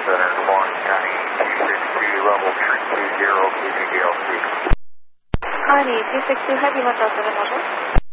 Center, Lawrence County, 262, level 320, KVLC. County 262 Heavy Motel 7 Motor.